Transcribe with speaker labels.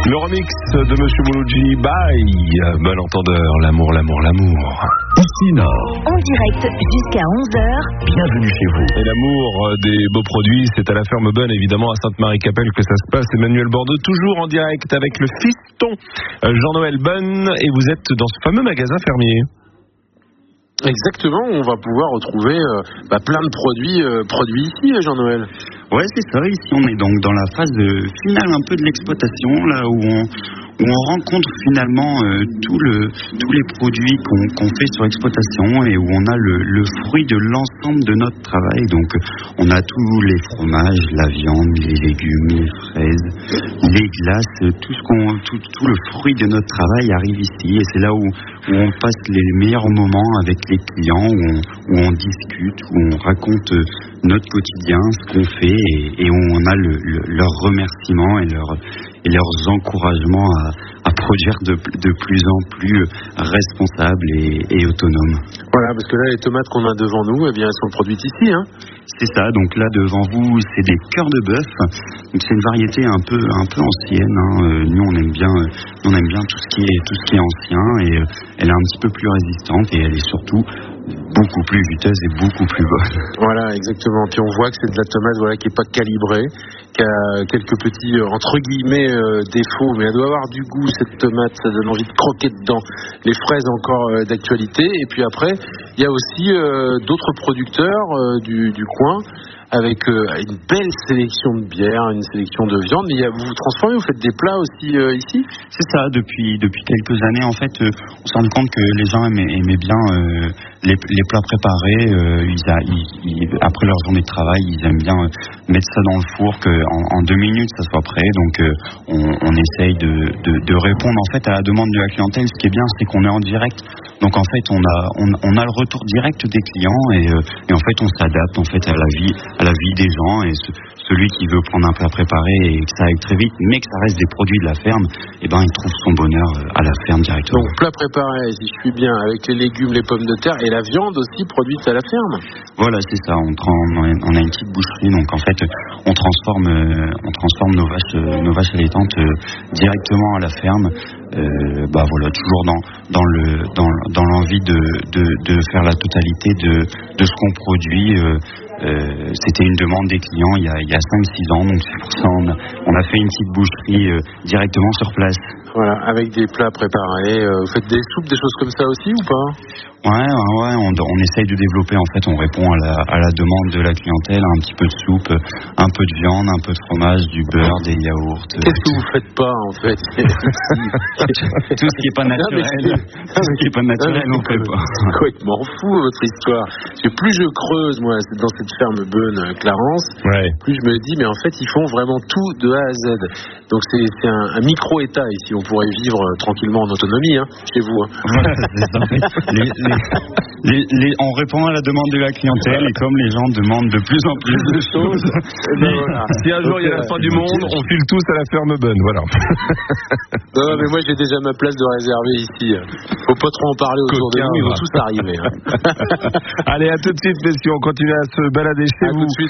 Speaker 1: Le remix de Monsieur Mouloudji, bye. Bon entendeur, l'amour.
Speaker 2: Ici Nord.
Speaker 3: En direct jusqu'à 11h.
Speaker 2: Bienvenue chez vous.
Speaker 1: Et l'amour des beaux produits, c'est à la ferme Bonne, évidemment, à Sainte-Marie-Capelle que ça se passe. Emmanuel Bordeaux, toujours en direct avec le fiston Jean-Noël Bonne. Et vous êtes dans ce fameux magasin fermier.
Speaker 4: Exactement, on va pouvoir retrouver plein de produits ici, Jean-Noël.
Speaker 5: Ouais, c'est ça. Ici, on est donc dans la phase finale un peu de l'exploitation, là où on rencontre finalement tous les produits qu'on fait sur exploitation et où on a le fruit de l'ensemble de notre travail. Donc, on a tous les fromages, la viande, les légumes, les fraises, les glaces, tout le fruit de notre travail arrive ici. Et c'est là où on passe les meilleurs moments avec les clients, où on discute, où on raconte notre quotidien, ce qu'on fait, et où on a leurs remerciements et leurs encouragements à produire de plus en plus responsables et autonomes.
Speaker 4: Voilà, parce que là, les tomates qu'on a devant nous, elles sont produites ici, hein.
Speaker 5: C'est ça, donc là devant vous, c'est des cœurs de bœuf. Donc c'est une variété un peu ancienne, hein. Nous on aime bien tout ce qui est ancien, et elle est un petit peu plus résistante, et elle est surtout beaucoup plus juteuse et beaucoup plus bonne.
Speaker 4: Voilà, exactement. Puis on voit que c'est de la tomate qui est pas calibrée, qui a quelques petits entre guillemets défauts, mais elle doit avoir du goût, cette tomate, ça donne envie de croquer dedans. Les fraises encore d'actualité, et puis après il y a aussi d'autres producteurs du coin, avec une belle sélection de bières, une sélection de viande. Mais vous vous transformez, vous faites des plats aussi ici?
Speaker 5: C'est ça, depuis quelques années, en fait, on s'est rendu compte que les gens aimaient bien les plats préparés. Après leur journée de travail, ils aiment bien mettre ça dans le four, qu'en 2 minutes, ça soit prêt. Donc, on essaye de répondre en fait à la demande de la clientèle. Ce qui est bien, c'est qu'on est en direct. Donc, en fait, on a le retour direct des clients, et en fait, on s'adapte en fait à la vie des gens, et celui qui veut prendre un plat préparé et que ça aille très vite, mais que ça reste des produits de la ferme, il trouve son bonheur à la ferme directement.
Speaker 4: Donc plat préparé, si je suis bien, avec les légumes, les pommes de terre et la viande aussi produite à la ferme.
Speaker 5: Voilà, c'est ça. On a une petite boucherie, donc en fait, on transforme nos vaches allaitantes directement à la ferme. Toujours dans l'envie de faire la totalité de ce qu'on produit. C'était une demande des clients il y a 5-6 ans, donc c'est pour ça on a fait une petite boucherie directement sur place.
Speaker 4: Voilà, avec des plats préparés. Vous faites des soupes, des choses comme ça aussi ou pas?
Speaker 5: Ouais, on essaye de développer, en fait, on répond à la demande de la clientèle, un petit peu de soupe, un peu de viande, un peu de fromage, du beurre, des yaourts.
Speaker 4: Qu'est-ce que vous faites pas, en fait?
Speaker 5: Tout ce qui est pas naturel, on fait pas.
Speaker 4: C'est complètement fou, votre histoire. Parce que plus je creuse, moi, dans cette ferme Bonne, Clarence, plus je me dis, mais en fait, ils font vraiment tout de A à Z. Donc c'est un micro-état ici. On pourrait vivre tranquillement en autonomie, hein, chez vous. Hein.
Speaker 5: Voilà, c'est ça. On répond à la demande de la clientèle, et comme les gens demandent de plus en plus de choses,
Speaker 1: si un jour il y a la fin du monde, on file tous à la ferme Bonne, voilà.
Speaker 4: Non, mais moi j'ai déjà ma place de réservée ici. Faut pas trop en parler autour de nous, ils vont tous arriver. Hein.
Speaker 1: Allez, à tout de suite, messieurs, on continue à se balader chez vous.